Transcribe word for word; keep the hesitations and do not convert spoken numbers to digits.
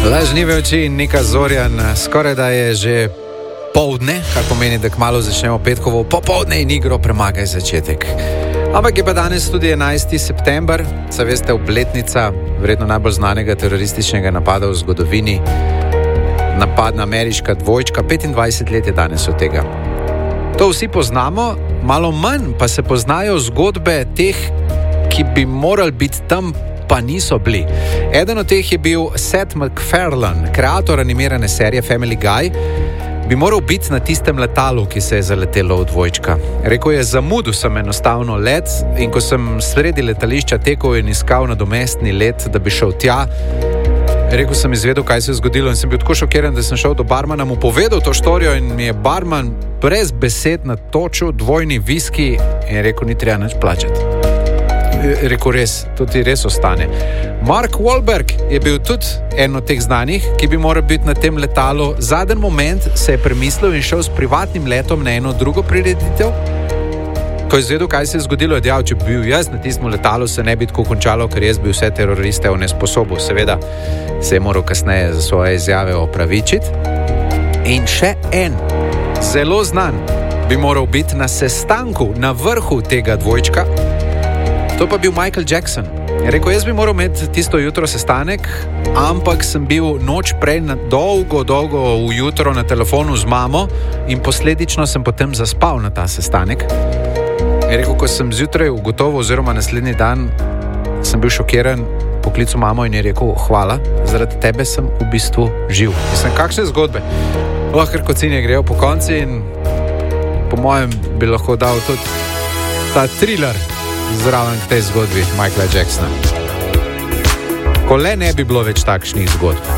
Lažnive oči in Nika Zorjan, skoraj da je že poldne, kar pomeni, da kmalu začnemo petkovo popoldne in igro Premagaj začetek. Ampak je pa danes tudi enajsti september, saj veste, obletnica verjetno najbolj znanega terorističnega napada v zgodovini, napad na ameriška dvojčka, petindvajset let je danes od tega. To vsi poznamo, malo manj pa se poznajo zgodbe teh, ki bi morali biti tam, pa niso bili. Eden od teh je bil Seth MacFarlane, kreator animirane serije Family Guy, bi moral biti na tistem letalu, ki se je zaletelo v dvojčka. Rekel je, zamudil sem enostavno let in ko sem sredi letališča tekel in iskal nadomestni let, da bi šel tja, rekel sem izvedel, kaj se je zgodilo in sem bil tako šokiran, da sem šel do barmana, mu povedal to štorijo in mi je barman brez besed natočil dvojni viski in rekel, ni treba nič plačati. Rekel, res, to ti res ostane. Mark Wahlberg je bil tudi en od teh znanih, ki bi moral biti na tem letalu. Zadnji moment se je premislil in šel s privatnim letom na eno drugo prireditev. Ko je izvedel, kaj se je zgodilo, je dejal, če bi bil jaz na tistem letalu, se ne bi tako končalo, ker jaz bi vse teroriste onesposobil. Seveda se je moral kasneje za svoje izjave opravičiti. In še en, zelo znan, bi moral biti na sestanku na vrhu tega dvojčka. To pa bil Michael Jackson. Je rekel, jaz bi moral imeti tisto jutro sestanek, ampak sem bil noč prej na dolgo, dolgo ujutro na telefonu z mamo in posledično sem potem zaspal na ta sestanek. Je rekel, ko sem zjutraj ugotovil, oziroma naslednji dan sem bil šokiran, poklical mamo in je rekel, hvala, zaradi tebe sem v bistvu živ. Mislim, kakšne zgodbe? Oh, ker kocinje grejo po konci in po mojem bi lahko dal tudi ta thriller zraven k tej zgodbi Michaela Jacksona. Ko le ne bi bilo več takšnih zgodb.